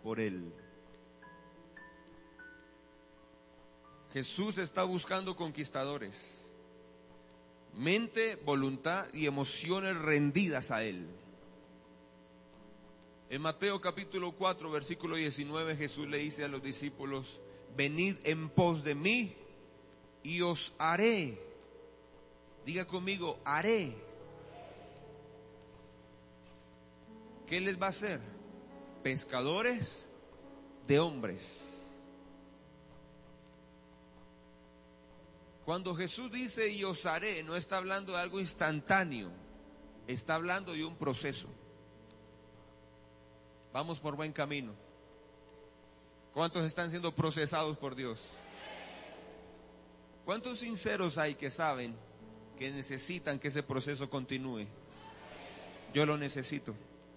por Él. Jesús está buscando conquistadores, mente, voluntad y emociones rendidas a Él. En Mateo capítulo 4, versículo 19, Jesús le dice a los discípulos: venid en pos de mí y os haré. Diga conmigo, haré. ¿Qué les va a hacer? Pescadores de hombres. Cuando Jesús dice y os haré, no está hablando de algo instantáneo, está hablando de un proceso. Vamos por buen camino. ¿Cuántos están siendo procesados por Dios? ¿Cuántos sinceros hay que saben que necesitan que ese proceso continúe? Yo lo necesito.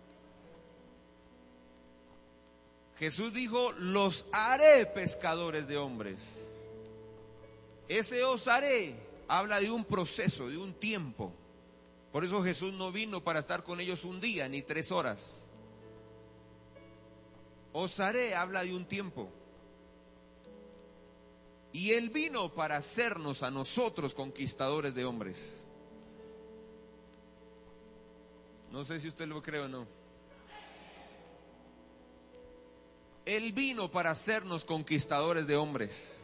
Jesús dijo: los haré pescadores de hombres. Ese os haré habla de un proceso, de un tiempo. Por eso Jesús no vino para estar con ellos un día ni 3 horas. Os haré habla de un tiempo. Y Él vino para hacernos a nosotros conquistadores de hombres. No sé si usted lo cree o no. Él vino para hacernos conquistadores de hombres.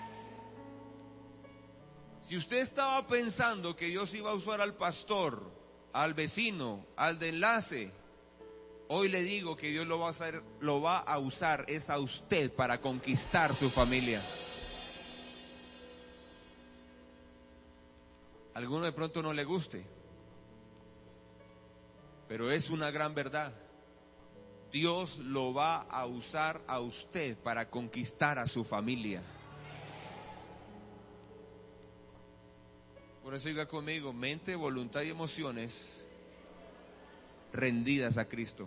Si usted estaba pensando que Dios iba a usar al pastor, al vecino, al de enlace, hoy le digo que Dios lo va a usar es a usted para conquistar su familia. A alguno de pronto no le guste, pero es una gran verdad. Dios lo va a usar a usted para conquistar a su familia. Por eso diga conmigo, mente, voluntad y emociones rendidas a Cristo.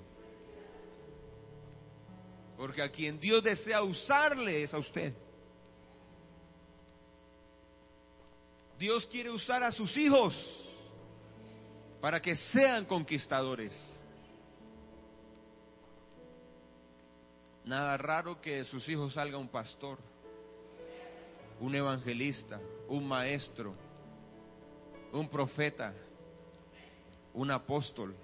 Porque a quien Dios desea usarle es a usted. Dios quiere usar a sus hijos para que sean conquistadores. Nada raro que de sus hijos salga un pastor, un evangelista, un maestro, un profeta, un apóstol.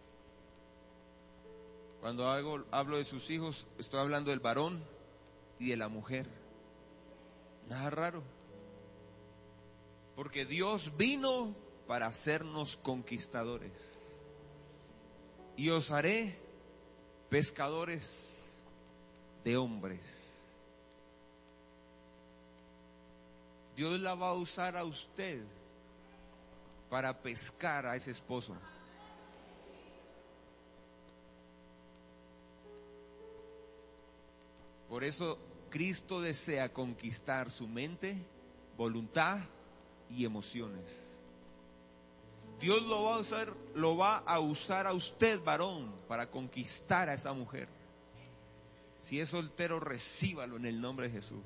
Cuando hablo de sus hijos, estoy hablando del varón y de la mujer. Nada raro. Porque Dios vino para hacernos conquistadores. Y os haré pescadores de hombres. Dios la va a usar a usted para pescar a ese esposo. Por eso Cristo desea conquistar su mente, voluntad y emociones. Dios lo va a usar a usted, varón, para conquistar a esa mujer. Si es soltero, recíbalo en el nombre de Jesús.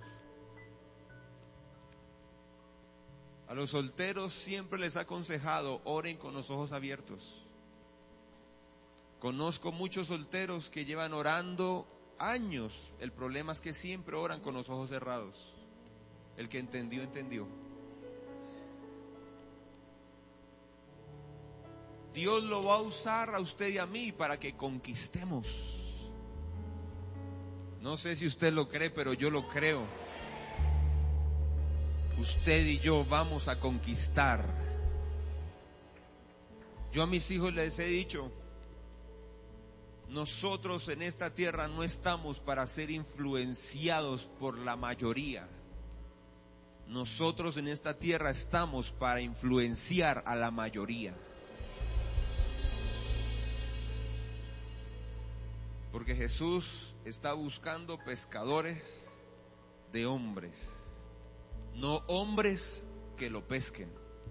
A los solteros siempre les he aconsejado: oren con los ojos abiertos. Conozco muchos solteros que llevan orando años. El problema es que siempre oran con los ojos cerrados. El que entendió, entendió. Dios lo va a usar a usted y a mí para que conquistemos. No sé si usted lo cree, pero yo lo creo. Usted y yo vamos a conquistar. Yo a mis hijos les he dicho: nosotros en esta tierra no estamos para ser influenciados por la mayoría. Nosotros en esta tierra estamos para influenciar a la mayoría. Porque Jesús está buscando pescadores de hombres, no hombres que lo pesquen.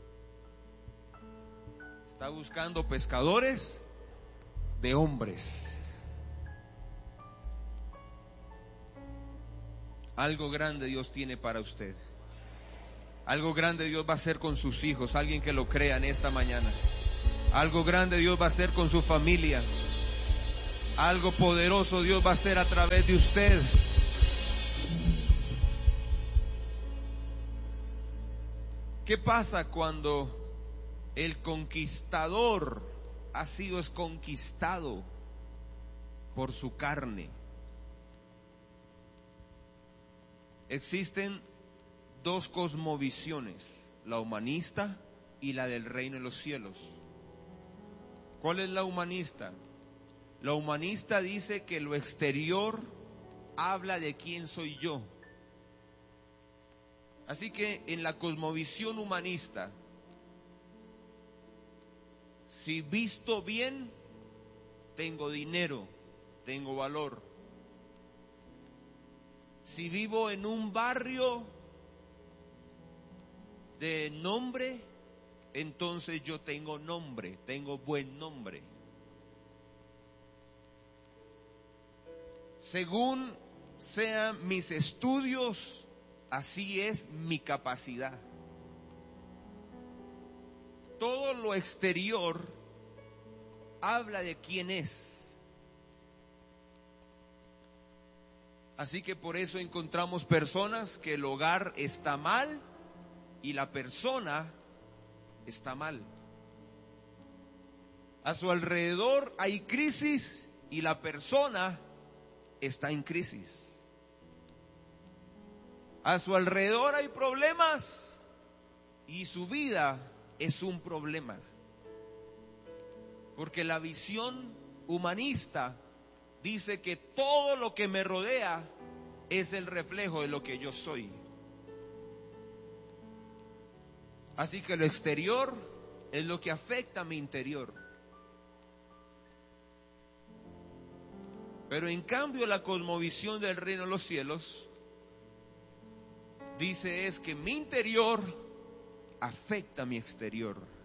Está buscando pescadores de hombres. Algo grande Dios tiene para usted. Algo grande Dios va a hacer con sus hijos. Alguien que lo crea en esta mañana. Algo grande Dios va a hacer con su familia. Algo poderoso Dios va a hacer a través de usted. ¿Qué pasa cuando el conquistador ha sido conquistado por su carne? Existen dos cosmovisiones, la humanista y la del reino de los cielos. ¿Cuál es la humanista? La humanista dice que lo exterior habla de quién soy yo. Así que en la cosmovisión humanista, si visto bien, tengo dinero, tengo valor. Si vivo en un barrio de nombre, entonces yo tengo nombre, tengo buen nombre. Según sean mis estudios, así es mi capacidad. Todo lo exterior habla de quién es. Así que por eso encontramos personas que el hogar está mal y la persona está mal. A su alrededor hay crisis y la persona está en crisis. A su alrededor hay problemas y su vida es un problema. Porque la visión humanista dice que todo lo que me rodea es el reflejo de lo que yo soy. Así que lo exterior es lo que afecta a mi interior. Pero en cambio la cosmovisión del reino de los cielos dice es que mi interior afecta a mi exterior.